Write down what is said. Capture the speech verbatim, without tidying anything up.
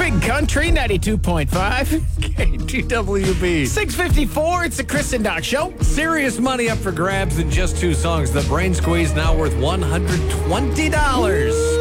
Big Country ninety-two point five. K T W B. six fifty-four, it's the Chris and Doc Show. Serious money up for grabs in just two songs. The Brain Squeeze now worth one hundred twenty dollars.